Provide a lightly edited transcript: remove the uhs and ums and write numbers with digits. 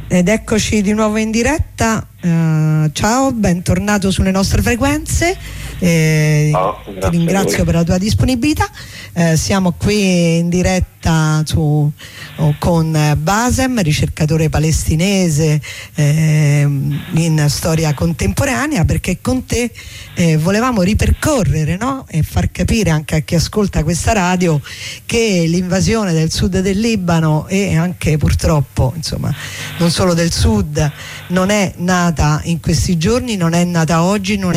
Ed eccoci di nuovo in diretta. Ciao, bentornato sulle nostre frequenze. Ti ringrazio per la tua disponibilità. Siamo qui in diretta con Basem, ricercatore palestinese in storia contemporanea, perché con te volevamo ripercorrere, no? E far capire anche a chi ascolta questa radio che l'invasione del sud del Libano, e anche purtroppo insomma non solo del sud, non è nata in questi giorni, non è nata oggi, non